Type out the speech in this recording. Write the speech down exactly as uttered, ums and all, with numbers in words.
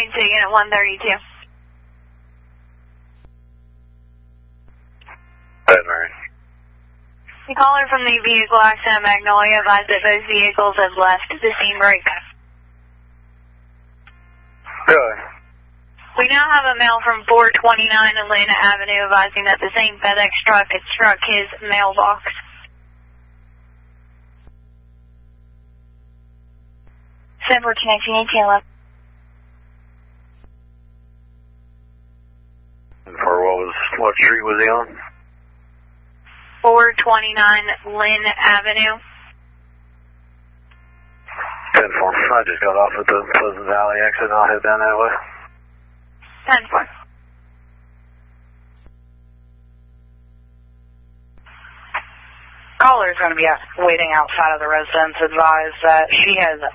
to unit one thirty-two. Bad Mary. The caller from the vehicle accident at Magnolia advised that both vehicles have left the scene break. Good. We now have a mail from four twenty-nine Atlanta Avenue advising that the same FedEx truck had struck his mailbox. Several connection eighteen. And for what was, what street was he on? four twenty-nine Lynn Avenue. ten four. I just got off at the Pleasant Valley exit and I'll head down that way. ten four. Caller is going to be waiting outside of the residence. Advise that she has